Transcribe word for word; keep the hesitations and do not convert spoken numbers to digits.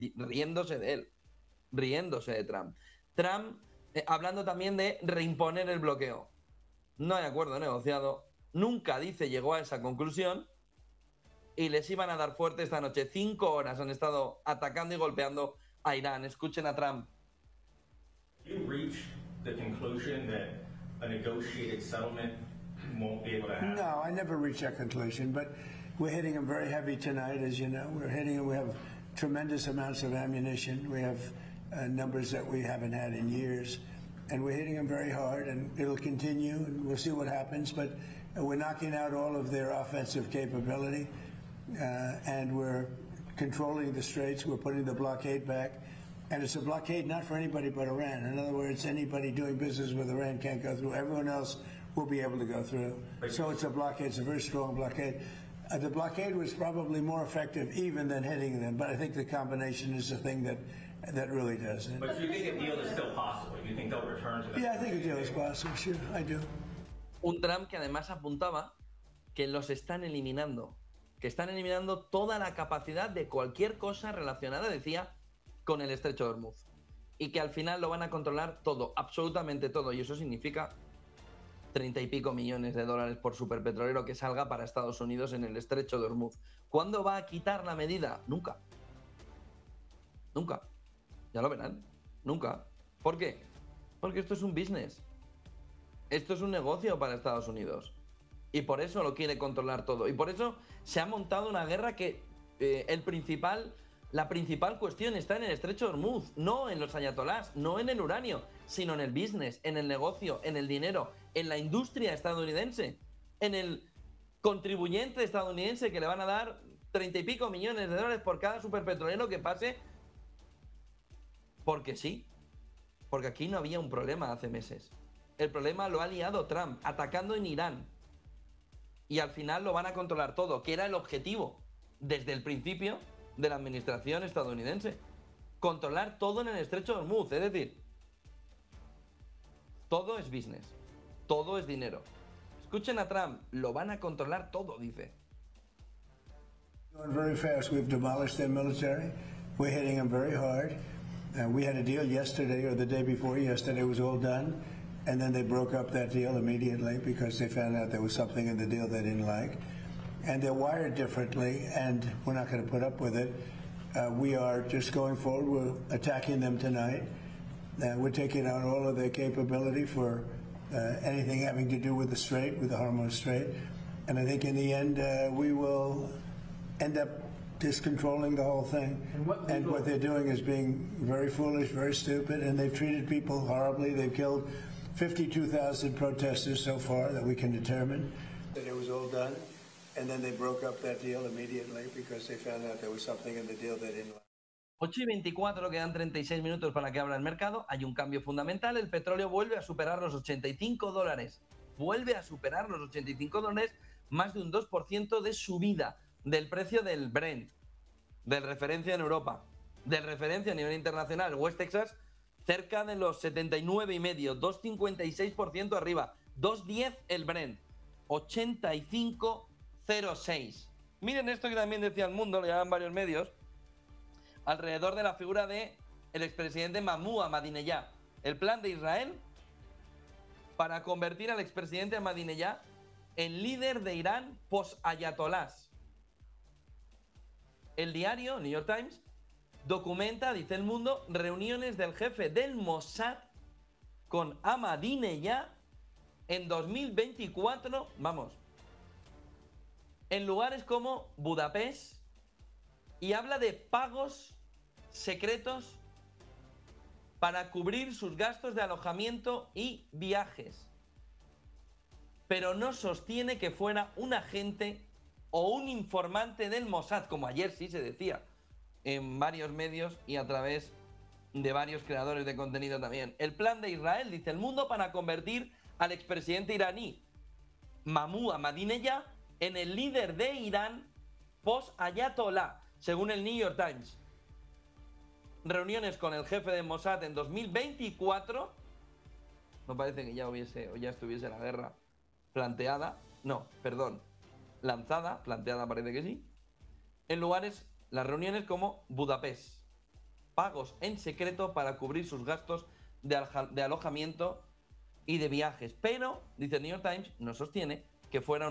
riéndose de él, riéndose de Trump. Trump eh, hablando también de reimponer el bloqueo. No hay acuerdo negociado, nunca dice llegó a esa conclusión y les iban a dar fuerte esta noche. Cinco horas han estado atacando y golpeando a Irán. Escuchen a Trump. You reached the conclusion that a negotiated settlement won't be able to happen? No, I never reached that conclusion, but we're hitting them very heavy tonight, as you know. We're hitting them. We have tremendous amounts of ammunition. We have uh, numbers that we haven't had in years, and we're hitting them very hard, and it'll continue, and we'll see what happens, but uh, we're knocking out all of their offensive capability, uh, and we're controlling the straits. We're putting the blockade back. And it's a blockade not for anybody but Iran. In other words, anybody doing business with Iran can't go through. Everyone else will be able to go through. So it's a blockade. It's a very strong blockade. Uh, the blockade was probably more effective even than hitting them, but I think the combination is the thing that that really does it. But do you think a deal is still possible? Do you think they'll return to that? Yeah, I think a deal is possible. Sure, I do. Un Trump que además apuntaba que los están eliminando, que están eliminando toda la capacidad de cualquier cosa relacionada, decía, con el estrecho de Hormuz, y que al final lo van a controlar todo, absolutamente todo, y eso significa treinta y pico millones de dólares por superpetrolero que salga para Estados Unidos en el estrecho de Hormuz. ¿Cuándo va a quitar la medida? Nunca. Nunca. Ya lo verán. Nunca. ¿Por qué? Porque esto es un business. Esto es un negocio para Estados Unidos. Y por eso lo quiere controlar todo. Y por eso se ha montado una guerra que eh, el principal... La principal cuestión está en el estrecho de Hormuz, no en los ayatolás, no en el uranio, sino en el business, en el negocio, en el dinero, en la industria estadounidense, en el contribuyente estadounidense que le van a dar treinta y pico millones de dólares por cada superpetrolero que pase. Porque sí, porque aquí no había un problema hace meses. El problema lo ha liado Trump, atacando en Irán. Y al final lo van a controlar todo, que era el objetivo desde el principio de la administración estadounidense. Controlar todo en el estrecho de Hormuz, es decir, todo es business, todo es dinero. Escuchen a Trump, lo van a controlar todo, dice. Going very fast. We've demolished their military. We're hitting them very hard. Uh, we had a deal yesterday or the day before yesterday. It was all done. And then they broke up that deal immediately because they found out there was something in the deal they didn't like. And they're wired differently, and we're not going to put up with it. Uh, we are just going forward. We're attacking them tonight. Uh, we're taking out all of their capability for uh, anything having to do with the Strait, with the Hormuz Strait. And I think in the end, uh, we will end up just controlling the whole thing. And what, and what they're doing is being very foolish, very stupid, and they've treated people horribly. They've killed fifty-two thousand protesters so far that we can determine. That it was all done. And then they broke up that deal immediately because they found out there was something in the deal they didn't like. ocho y veinticuatro, quedan treinta y seis minutos para que abra el mercado. Hay un cambio fundamental. El petróleo vuelve a superar los ochenta y cinco dólares. Vuelve a superar los ochenta y cinco dólares, más de un dos por ciento de subida del precio del Brent, del referencia en Europa, del referencia a nivel internacional. West Texas, cerca de los setenta y nueve coma cinco, dos coma cincuenta y seis por ciento arriba. dos coma diez el Brent, ochenta y cinco coma cero seis. Miren esto que también decía El Mundo, lo llaman varios medios, alrededor de la figura de el expresidente Mahmoud Ahmadinejad. El plan de Israel para convertir al expresidente Ahmadinejad en líder de Irán post-ayatolás. El diario New York Times documenta, dice El Mundo, reuniones del jefe del Mossad con Ahmadinejad en dos mil veinticuatro, vamos, en lugares como Budapest, y habla de pagos secretos para cubrir sus gastos de alojamiento y viajes. Pero no sostiene que fuera un agente o un informante del Mossad, como ayer sí se decía en varios medios y a través de varios creadores de contenido también. El plan de Israel, dice El Mundo, para convertir al expresidente iraní Mahmoud Ahmadinejad en el líder de Irán post-ayatolá, según el New York Times. Reuniones con el jefe de Mossad en dos mil veinticuatro. No parece que ya hubiese o ya estuviese la guerra planteada. No, perdón. Lanzada, planteada parece que sí. En lugares, las reuniones como Budapest, pagos en secreto para cubrir sus gastos de, alja- de alojamiento y de viajes. Pero, dice el New York Times, no sostiene que fuera